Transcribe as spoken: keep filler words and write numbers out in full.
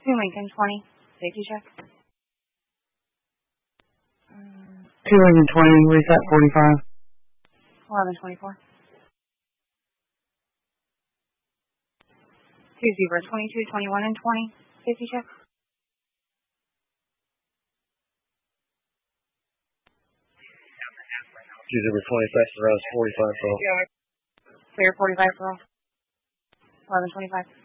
Two Lincoln twenty. Safety check. Two Lincoln twenty. Reset forty-five. Eleven twenty-four. Two Zebra twenty-two, twenty-one, and twenty. Safety check. Two Zebra twenty-six, around forty-five for all. Clear forty-five for all. Eleven twenty-five.